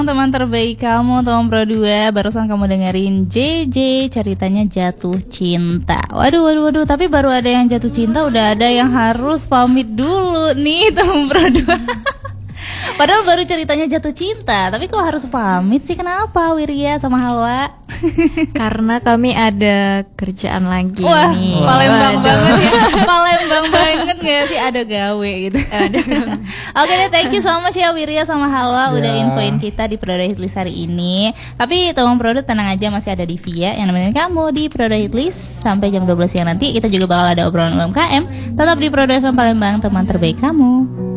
Teman terbaik kamu, teman Pro 2. Barusan kamu dengerin JJ ceritanya jatuh cinta. Waduh, tapi baru ada yang jatuh cinta, udah ada yang harus pamit dulu nih teman Pro 2. Padahal baru ceritanya jatuh cinta, tapi kok harus pamit sih? Kenapa Wirya sama Halwa? Karena kami ada kerjaan lagi. Wah, nih. Palembang banget ya. Palembang banget gak sih, ada gawe gitu. Oke deh, thank you so much ya Wirya sama Halwa udah infoin kita di Proda Hitlist hari ini. Tapi teman Proda tenang aja, masih ada Divia yang nemenin kamu di Proda Hitlist sampai jam 12 siang nanti. Kita juga bakal ada obrolan UMKM. Tetap di Proda FM Palembang, teman terbaik kamu.